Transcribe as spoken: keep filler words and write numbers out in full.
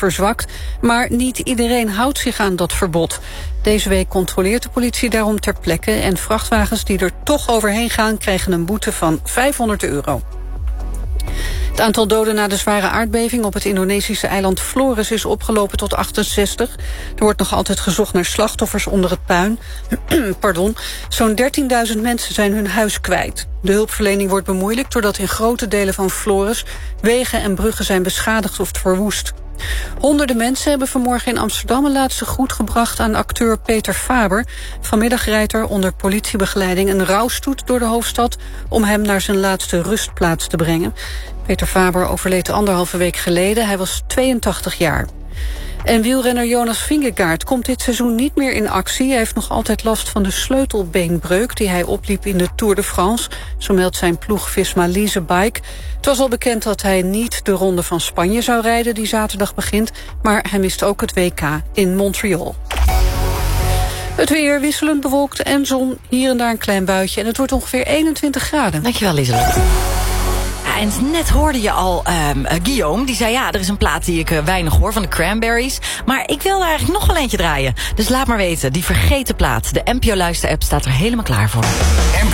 verzwakt, maar niet iedereen houdt zich aan dat verbod. Deze week controleert de politie daarom ter plekke en vrachtwagens die er toch overheen gaan krijgen een boete van vijfhonderd euro. Het aantal doden na de zware aardbeving op het Indonesische eiland Flores is opgelopen tot achtenzestig. Er wordt nog altijd gezocht naar slachtoffers onder het puin. Pardon. Zo'n dertienduizend mensen zijn hun huis kwijt. De hulpverlening wordt bemoeilijkt doordat in grote delen van Flores wegen en bruggen zijn beschadigd of verwoest. Honderden mensen hebben vanmorgen in Amsterdam een laatste groet gebracht aan acteur Peter Faber. Vanmiddag rijdt er onder politiebegeleiding een rouwstoet door de hoofdstad om hem naar zijn laatste rustplaats te brengen. Peter Faber overleed anderhalve week geleden. Hij was tweeëntachtig jaar. En wielrenner Jonas Vingegaard komt dit seizoen niet meer in actie. Hij heeft nog altijd last van de sleutelbeenbreuk die hij opliep in de Tour de France. Zo meldt zijn ploeg Visma Lease Bike. Het was al bekend dat hij niet de Ronde van Spanje zou rijden die zaterdag begint, maar hij mist ook het W K in Montreal. Het weer wisselend bewolkt en zon, hier en daar een klein buitje en het wordt ongeveer eenentwintig graden. Dankjewel, Lieselot. En net hoorde je al um, uh, Guillaume, die zei ja, er is een plaat die ik uh, weinig hoor van de Cranberries. Maar ik wil er eigenlijk nog wel eentje draaien. Dus laat maar weten, die vergeten plaat. De N P O Luister-app staat er helemaal klaar voor.